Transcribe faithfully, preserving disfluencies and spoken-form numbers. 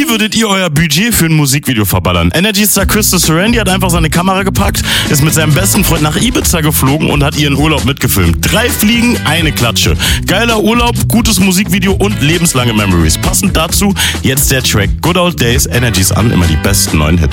Wie würdet ihr euer Budget für ein Musikvideo verballern? Energy-Star Christos Surrendi hat einfach seine Kamera gepackt, ist mit seinem besten Freund nach Ibiza geflogen und hat ihren Urlaub mitgefilmt. Drei Fliegen, eine Klatsche. Geiler Urlaub, gutes Musikvideo und lebenslange Memories. Passend dazu jetzt der Track Good Old Days, Energies an, immer die besten neuen Hits.